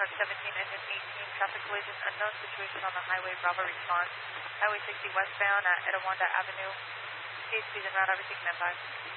truck 17, engine 18, traffic collision, unknown situation on the highway, Bravo response. Highway 60 westbound at Etiwanda Avenue. Speed and route, everything at 5.